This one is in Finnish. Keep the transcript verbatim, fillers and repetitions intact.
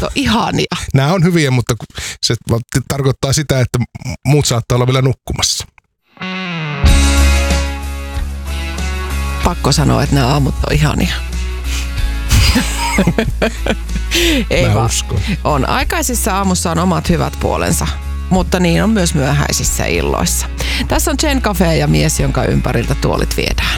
on ihania. Nämä on hyviä, mutta se tarkoittaa sitä, että muut saattaa olla vielä nukkumassa. Pakko sanoa, että nämä aamut on ihania. Ei Mä vaan. uskon. On. Aikaisissa aamussa on omat hyvät puolensa, mutta niin on myös myöhäisissä illoissa. Tässä on Jen Cafe ja mies, jonka ympäriltä tuolit viedään.